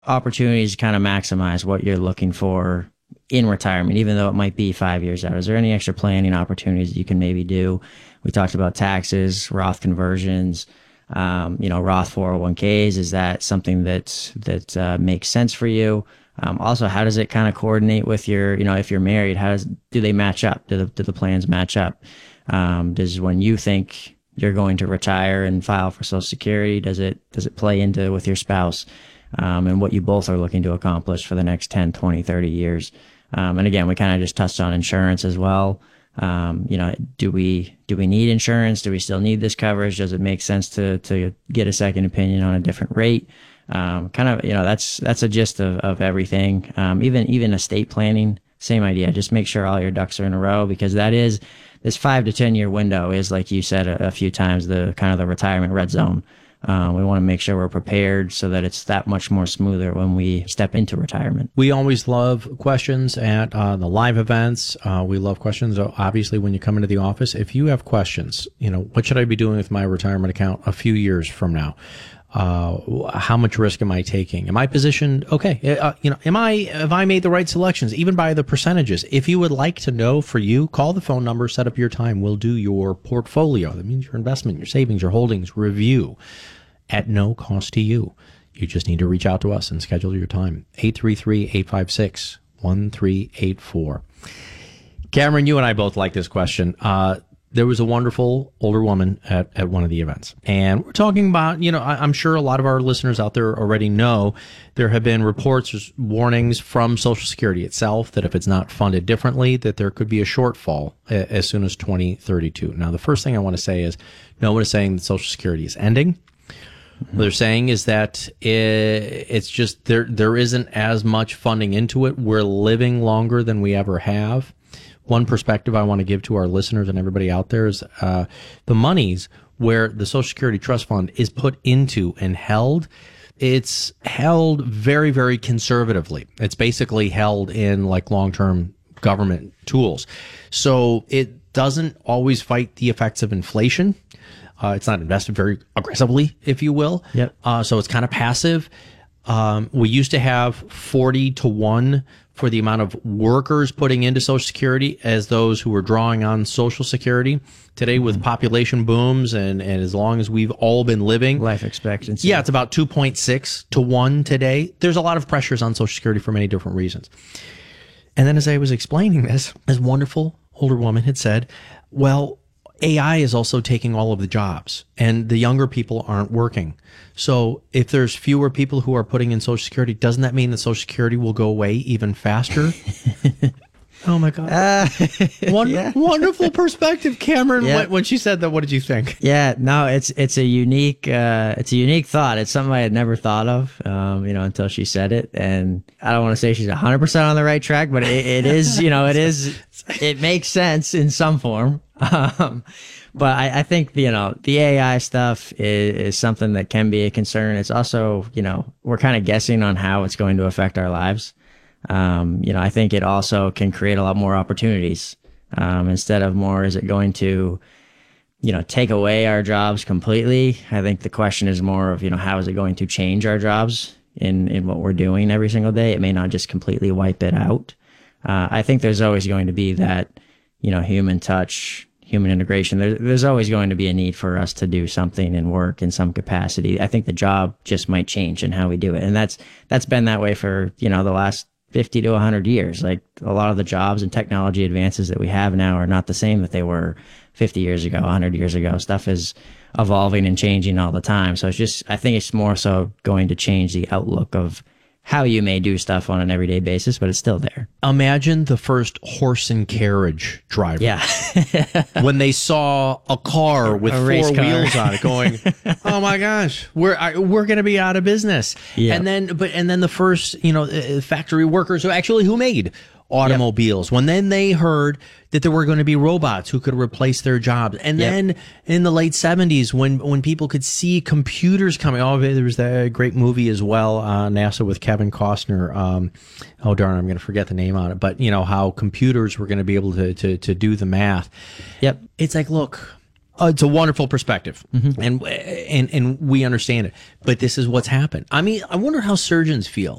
opportunities to kind of maximize what you're looking for in retirement, even though it might be 5 years out? Is there any extra planning opportunities that you can maybe do? We talked about taxes, Roth conversions, Roth 401ks. Is that something that makes sense for you? Also, how does it kind of coordinate with your, if you're married, do they match up? Do the plans match up? Does when you think you're going to retire and file for Social Security, does it play into with your spouse, and what you both are looking to accomplish for the next 10, 20, 30 years? And again, we kind of just touched on insurance as well. Do we need insurance? Do we still need this coverage? Does it make sense to get a second opinion on a different rate? That's a gist of everything. Even estate planning, same idea. Just make sure all your ducks are in a row, because this 5 to 10 year window is, like you said a few times, the kind of the retirement red zone. We want to make sure we're prepared so that it's that much more smoother when we step into retirement. We always love questions at the live events. We love questions, obviously, when you come into the office. If you have questions, what should I be doing with my retirement account a few years from now? How much risk am I taking? Am I positioned? Okay. Have I made the right selections, even by the percentages? If you would like to know, for you, call the phone number, set up your time. We'll do your portfolio. That means your investment, your savings, your holdings review at no cost to you. You just need to reach out to us and schedule your time. 833-856-1384. Cameron, you and I both like this question. There was a wonderful older woman at one of the events. And we're talking about, I'm sure a lot of our listeners out there already know there have been reports, warnings from Social Security itself that if it's not funded differently, that there could be a shortfall as soon as 2032. Now, the first thing I want to say is no one is saying that Social Security is ending. What they're saying is that it's just there isn't as much funding into it. We're living longer than we ever have. One perspective I want to give to our listeners and everybody out there is the monies where the Social Security Trust Fund is put into and held, it's held very, very conservatively. It's basically held in like long-term government tools. So it doesn't always fight the effects of inflation. It's not invested very aggressively, if you will. Yep. So it's kind of passive. We used to have 40 to 1 for the amount of workers putting into Social Security as those who were drawing on Social Security. Today, with population booms and as long as we've all been living, life expectancy. Yeah, it's about 2.6 to 1 today. There's a lot of pressures on Social Security for many different reasons. And then as I was explaining this wonderful older woman had said, well, AI is also taking all of the jobs and the younger people aren't working. So if there's fewer people who are putting in Social Security, doesn't that mean that Social Security will go away even faster? Oh my God. Wonderful perspective, Cameron. Yeah. When she said that, what did you think? Yeah, no, it's a unique thought. It's something I had never thought of, until she said it. And I don't want to say she's 100% on the right track, but it is, it makes sense in some form. But I think, the AI stuff is something that can be a concern. It's also, we're kind of guessing on how it's going to affect our lives. I think it also can create a lot more opportunities. Instead of more, is it going to, take away our jobs completely? I think the question is more of, how is it going to change our jobs in what we're doing every single day? It may not just completely wipe it out. I think there's always going to be that, human touch, human integration. There's always going to be a need for us to do something and work in some capacity. I think the job just might change in how we do it. And that's been that way for, the last 50 to 100 years. Like a lot of the jobs and technology advances that we have now are not the same that they were 50 years ago, 100 years ago. Stuff is evolving and changing all the time. So I think it's more so going to change the outlook of how you may do stuff on an everyday basis, but it's still there. Imagine the first horse and carriage driver. Yeah. When they saw a car with four wheels on it going, oh my gosh, we're going to be out of business. Yeah. And then the first, factory workers who made automobiles, yep. When then they heard that there were going to be robots who could replace their jobs. And then in the late 70s, when people could see computers coming, there was that great movie as well, NASA with Kevin Costner. I'm going to forget the name on it, but how computers were going to be able to do the math. Yep. It's like, look, It's a wonderful perspective, and we understand it. But this is what's happened. I mean, I wonder how surgeons feel.